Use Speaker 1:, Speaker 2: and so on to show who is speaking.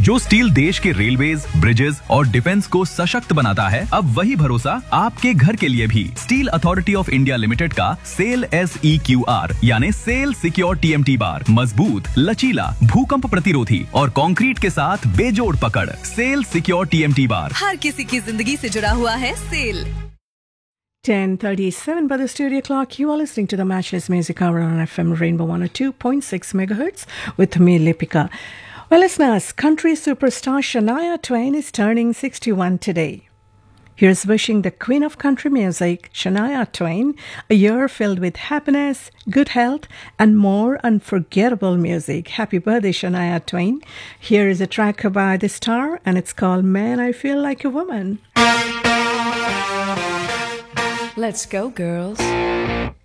Speaker 1: जो स्टील देश के रेलवेज, ब्रिजेस और डिफेंस को सशक्त बनाता है, अब वही भरोसा आपके घर के लिए भी। Steel authority of India limited का सेल SEQR यानी सेल सिक्योर TMT बार मजबूत, लचीला, भूकंप प्रतिरोधी और कंक्रीट के साथ बेजोड़ पकड़। सेल सिक्योर TMT बार
Speaker 2: हर किसी की जिंदगी से जुड़ा हुआ है cell.
Speaker 3: 10:37 by the studio clock. You are listening to the Matchless Music Hour on FM Rainbow 102.6 megahertz with me, Lipika. Well, listeners, country superstar Shania Twain is turning 61 today. Here's wishing the queen of country music, Shania Twain, a year filled with happiness, good health, and more unforgettable music. Happy birthday, Shania Twain. Here is a track by the star, and it's called Man, I Feel Like a Woman.
Speaker 2: Let's go, girls.